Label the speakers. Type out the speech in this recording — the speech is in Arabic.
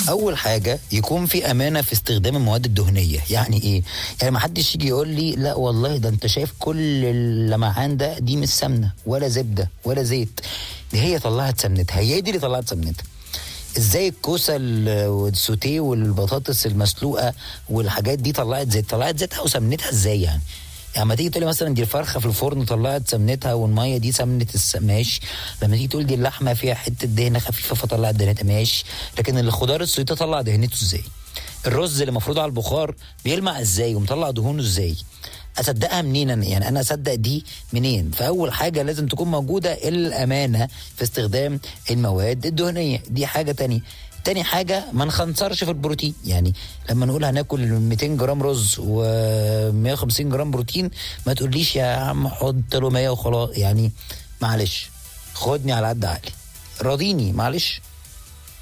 Speaker 1: اول حاجه يكون في امانه في استخدام المواد الدهنيه. يعني ايه؟ يعني ما حدش يجي يقول لي لا والله ده انت شايف كل اللمعان ده دي مش سمنه ولا زبده ولا زيت، دي هي طلعت سمنتها، هي دي اللي طلعت سمنتها. ازاي الكوسه والسوتيه والبطاطس المسلوقه والحاجات دي طلعت زيت؟ طلعت زيتها وسمنتها ازاي يعني؟ يعني لما تيجي تقولي مثلا دي الفرخه في الفرن طلعت سمنتها والميه دي سمنه ماشي. لما تيجي تقول دي اللحمه فيها حته دهنه خفيفه فطلعت دهنتها ماشي. لكن الخضار السويته طلع دهنته ازاي؟ الرز اللي مفروض على البخار بيلمع ازاي ومطلع دهونه ازاي؟ اصدقها منين أنا؟ يعني انا اصدق دي منين؟ فاول حاجه لازم تكون موجوده الامانه في استخدام المواد الدهنيه. دي حاجه تاني حاجة ما نخنصرش في البروتين. يعني لما نقول هناكل 200 جرام رز و150 جرام بروتين ما تقوليش يا عم حط له 100 وخلاص. يعني معلش خدني على قد عقلي، راضيني معلش.